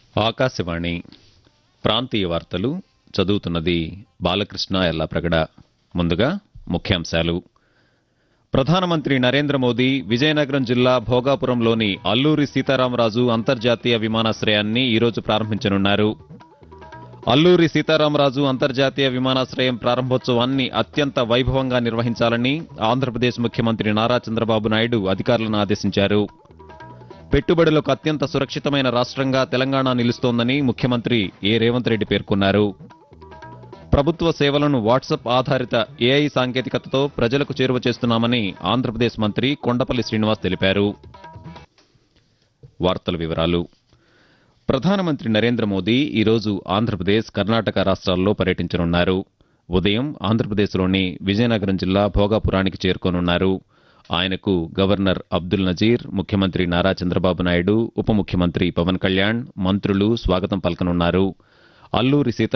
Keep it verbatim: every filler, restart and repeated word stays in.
ఆకాశవాణి ప్రాంతీయ వార్తలు చదువుతున్నది బాలకృష్ణ ఎల్లాప్రగడ. ముందుగా ముఖ్యాంశాలు. ప్రధానమంత్రి నరేంద్ర మోదీ విజయనగరం జిల్లా భోగాపురంలోని అల్లూరి సీతారామరాజు అంతర్జాతీయ విమానాశ్రయాన్ని ఈరోజు ప్రారంభించనున్నారు. అల్లూరి సీతారామరాజు అంతర్జాతీయ విమానాశ్రయం ప్రారంభోత్సవాన్ని అత్యంత వైభవంగా నిర్వహించాలని ఆంధ్రప్రదేశ్ ముఖ్యమంత్రి నారా చంద్రబాబు నాయుడు అధికారులను ఆదేశించారు. పెట్టుబడులకు అత్యంత సురక్షితమైన రాష్ట్రంగా తెలంగాణ నిలుస్తోందని ముఖ్యమంత్రి ఏ రేవంత్ రెడ్డి పేర్కొన్నారు. ప్రభుత్వ సేవలను వాట్సాప్ ఆధారిత ఏఐ సాంకేతికతతో ప్రజలకు చేరువ చేస్తున్నామని ఆంధ్రప్రదేశ్ మంత్రి కొండపల్లి శ్రీనివాస్ తెలిపారు. వార్తల వివరాలు. ప్రధానమంత్రి నరేంద్ర మోదీ ఈరోజు ఆంధ్రప్రదేశ్, కర్ణాటక రాష్ట్రాల్లో పర్యటించనున్నారు. ఉదయం ఆంధ్రప్రదేశ్లోని విజయనగరం జిల్లా భోగాపురానికి చేరుకోనున్నారు. ఆయనకు గవర్నర్ అబ్దుల్ నజీర్, ముఖ్యమంత్రి నారా చంద్రబాబు నాయుడు, ఉప ముఖ్యమంత్రి పవన్ కళ్యాణ్, మంత్రులు స్వాగతం పలకనున్నారు. అల్లూరి సీతా